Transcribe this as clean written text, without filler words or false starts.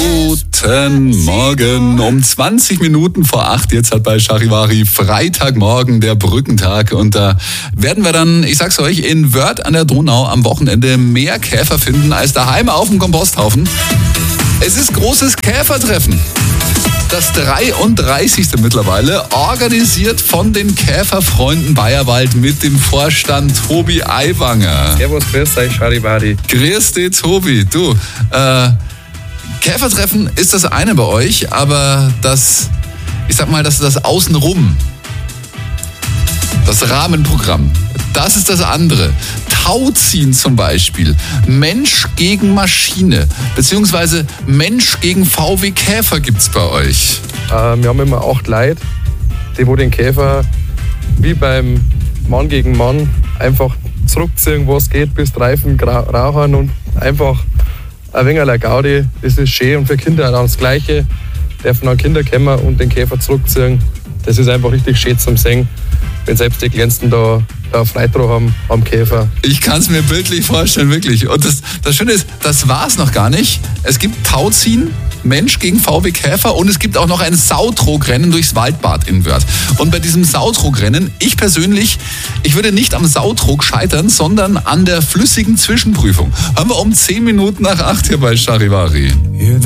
Guten Morgen. Um 20 Minuten vor 8 jetzt hat bei Charivari Freitagmorgen der Brückentag. Und da werden wir dann, ich sag's euch, in Wörth an der Donau am Wochenende mehr Käfer finden als daheim auf dem Komposthaufen. Es ist großes Käfertreffen. Das 33. mittlerweile, organisiert von den Käferfreunden Bayerwald mit dem Vorstand Tobi Aiwanger. Servus, grüß euch, Charivari. Grüß dich, Tobi. Du, Käfertreffen ist das eine bei euch, aber das Außenrum, das Rahmenprogramm, das ist das andere. Tauziehen zum Beispiel. Mensch gegen Maschine, beziehungsweise Mensch gegen VW Käfer gibt's bei euch. Wir haben immer 8 Leute, die wo den Käfer wie beim Mann gegen Mann einfach zurückziehen, wo es geht, bis die Reifen rauchen und einfach ein wenig Gaudi. Das ist schön und für Kinder auch das Gleiche. Dürfen auch Kinder kommen und den Käfer zurückziehen. Das ist einfach richtig schön zum Sehen, wenn selbst die Kleinsten da Freude haben am Käfer. Ich kann es mir bildlich vorstellen, wirklich. Und das Schöne ist, das war's noch gar nicht. Es gibt Tauziehen, Mensch gegen VW Käfer und es gibt auch noch ein Sautrogrennen durchs Waldbad in Wörth. Und bei diesem Sautrogrennen, ich würde nicht am Sautrog scheitern, sondern an der flüssigen Zwischenprüfung. Haben wir um 10 Minuten nach 8 hier bei Charivari.